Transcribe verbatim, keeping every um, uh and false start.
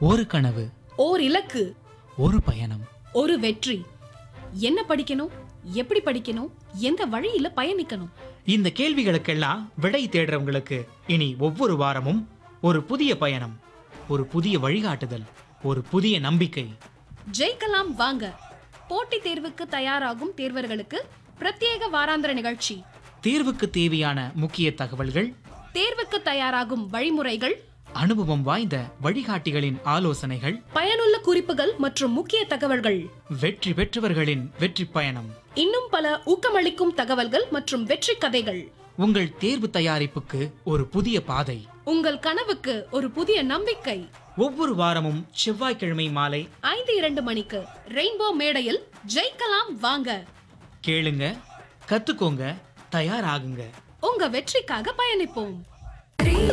ஒரு கனவு, ஓர் இலக்கு, ஒரு பயணம், ஒரு வெற்றி. என்ன படிக்கணும், எப்படி படிக்கணும், எந்த வழியில பயணிக்கணும்? இந்த கேள்விகளுக்கெல்லாம் விடை தேடுறவங்களுக்கு இனி ஒவ்வொரு வாரமும் ஒரு புதிய பயணம், ஒரு புதிய வழிகாட்டுதல், ஒரு புதிய நம்பிக்கை. ஜெயிக்கலாம் வாங்க. போட்டித் தேர்வுக்கு தயாராகும் தேர்வர்களுக்கு பிரத்யேக வாராந்திர நிகழ்ச்சி. தேர்வுக்கு தேவையான முக்கிய தகவல்கள், தேர்வுக்கு தயாராகும் வழிமுறைகள், அனுபவம் வாய்ந்த வழிகாட்டிகளின் ஆலோசனைகள், பயனுள்ள குறிப்புகள் மற்றும் முக்கிய தகவல்கள், வெற்றி பெற்றவர்களின் வெற்றி பயணம், இன்னும் பல ஊக்கமளிக்கும் தகவல்கள் மற்றும் வெற்றி கதைகள். உங்கள் தேர்வு தயாரிப்புக்கு ஒரு புதிய பாதை, உங்கள் கனவுக்கு ஒரு புதிய நம்பிக்கை. ஒவ்வொரு வாரமும் செவ்வாய்க்கிழமை மாலை ஐந்து இரண்டு மணிக்கு ரெயின்போ மேடையில் ஜெயிக்கலாம் வாங்க. கேளுங்க, கத்துக்கோங்க, தயாராகுங்க. உங்க வெற்றிக்காக பயணிப்போம்.